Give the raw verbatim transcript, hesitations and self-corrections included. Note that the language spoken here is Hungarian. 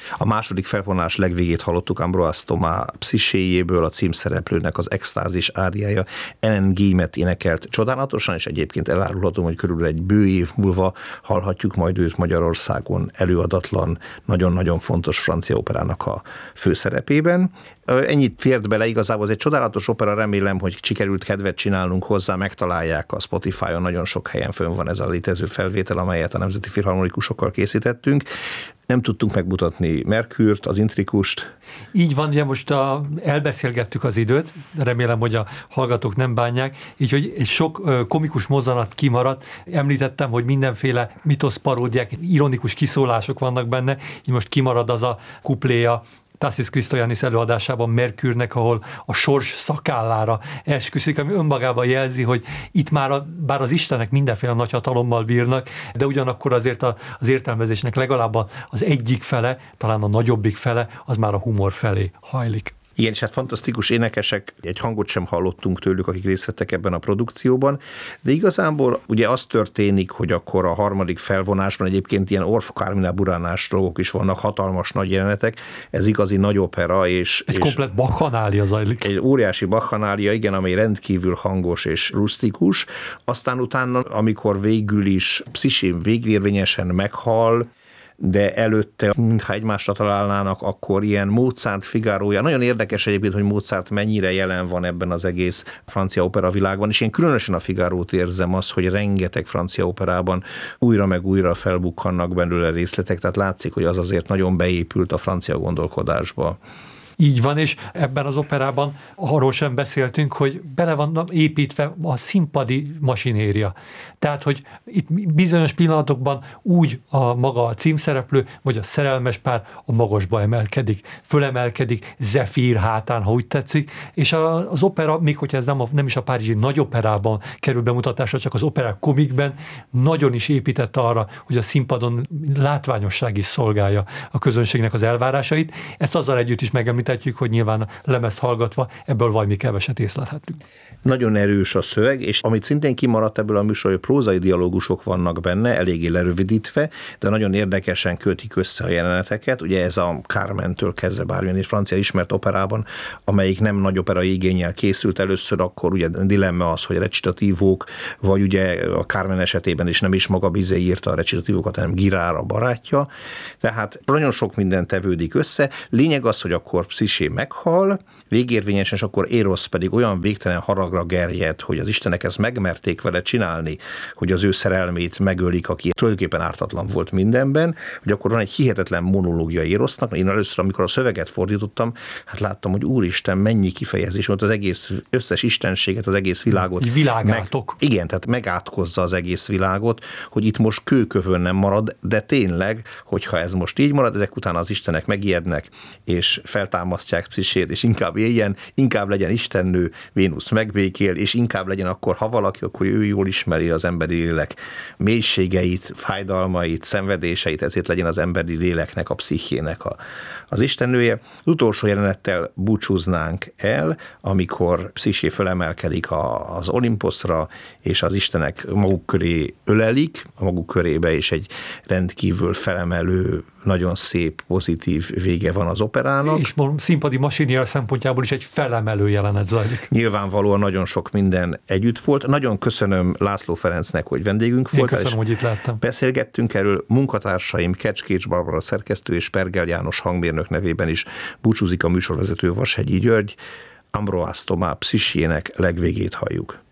A második felvonás legvégét hallottuk Ambroise Thomas pszichéjéből, a címszereplőnek az extázis áriája Ellen Gémet énekelt csodálatosan, és egyébként elárulhatom, hogy körülbelül egy bő év múlva hallhatjuk majd őt Magyarországon előadatlan, nagyon-nagyon fontos francia operának a főszerepében. Ennyit fért bele, igazából ez egy csodálatos opera, remélem, hogy sikerült kedvet csinálnunk hozzá, megtalálják a Spotify-on, nagyon sok helyen fönn van ez a létező felvétel, amelyet a Nemzeti Filharmonikusokkal készítettünk. Nem tudtunk megmutatni Merkürt, az Intrikust. Így van, ugye most a, elbeszélgettük az időt, remélem, hogy a hallgatók nem bánják, így, hogy egy sok komikus mozzanat kimaradt. Említettem, hogy mindenféle mitoszparódiák, ironikus kiszólások vannak benne, így most kimarad az a kupléja Tassis Christoyannis előadásában Merkürnek, ahol a sors szakállára esküszik, ami önmagában jelzi, hogy itt már a, bár az istenek mindenféle nagy hatalommal bírnak, de ugyanakkor azért a, az értelmezésnek legalább az egyik fele, talán a nagyobbik fele, az már a humor felé hajlik. Igen, és hát fantasztikus énekesek, egy hangot sem hallottunk tőlük, akik részt vettek ebben a produkcióban, de igazából ugye az történik, hogy akkor a harmadik felvonásban egyébként ilyen Orff Carmina Buranás dolgok is vannak, hatalmas nagy jelenetek, ez igazi nagy opera, és... Egy és komplett bacchanálja zajlik. Egy óriási bacchanálja, igen, amely rendkívül hangos és rusztikus, aztán utána, amikor végül is pszichén végérvényesen meghal, de előtte, mintha egymásra találnának, akkor ilyen Mozart Figarója. Nagyon érdekes egyébként, hogy Mozart mennyire jelen van ebben az egész francia opera világban, és én különösen a Figarót érzem azt, hogy rengeteg francia operában újra meg újra felbukkannak belőle részletek, tehát látszik, hogy az azért nagyon beépült a francia gondolkodásba. Így van, és ebben az operában arról sem beszéltünk, hogy bele van építve a színpadi masinéria. Tehát, hogy itt bizonyos pillanatokban úgy a maga a címszereplő, vagy a szerelmes pár a magasba emelkedik, fölemelkedik, Zefír hátán, ha úgy tetszik, és az opera, még hogyha ez nem, a, nem is a párizsi nagyoperában kerül bemutatásra, csak az operák komikben nagyon is épített arra, hogy a színpadon látványosság is szolgálja a közönségnek az elvárásait. Ezt azzal együtt is megemlítetjük, hogy nyilván a lemezt hallgatva ebből valami keveset észlelhetünk. Nagyon erős a szöveg, és amit szintén kimaradt ebből a műsor, hogy prózai dialógusok vannak benne, eléggé lerövidítve, de nagyon érdekesen kötik össze a jeleneteket. Ugye ez a Carmentől kezdve bármilyen is francia ismert operában, amelyik nem nagy operai igénnyel készült először, akkor ugye dilemma az, hogy recitatívók, vagy ugye a Carmen esetében is nem is maga Bizet írta a recitatívokat, hanem Girard a barátja. Tehát nagyon sok minden tevődik össze. Lényeg az, hogy akkor Psziché meghal, végérvényesen, és akkor Érosz pedig olyan végtelen haragra gerjed, hogy az istenek ezt megmerték vele csinálni, hogy az ő szerelmét megölik, aki tulajdonképpen ártatlan volt mindenben, hogy akkor van egy hihetetlen monológia Érosznak. Én először, amikor a szöveget fordítottam, hát láttam, hogy úristen, mennyi kifejezés volt, az egész összes istenséget, az egész világot. Világátok. Meg, igen, tehát megátkozza az egész világot, hogy itt most kőkövön nem marad, de tényleg, hogyha ez most így marad, ezek után az istenek megijednek, és feltámasztják Pszichet, és inkább éljen, inkább legyen istennő, Vénusz megbékél, és inkább legyen akkor, ha valaki, akkor ő jól ismeri az emberi lélek mélységeit, fájdalmait, szenvedéseit, ezért legyen az emberi léleknek, a pszichének a, az istennője. Az utolsó jelenettel búcsúznánk el, amikor Psziché fölemelkedik a, az Olimposzra, és az istenek maguk köré ölelik, a maguk körébe, és egy rendkívül felemelő, nagyon szép, pozitív vége van az operának. És színpadi masinier szempontjából is egy felemelő jelenet zajlik. Nyilvánvalóan nagyon sok minden együtt volt. Nagyon köszönöm László Ferencnek, hogy vendégünk volt. Én köszönöm, hogy itt láttam. Beszélgettünk erről. Munkatársaim Kecskécs Barbara szerkesztő és Pergel János hangmérnök nevében is búcsúzik a műsorvezető Vashegyi György. Ambroise Thomas Pszichének legvégét halljuk.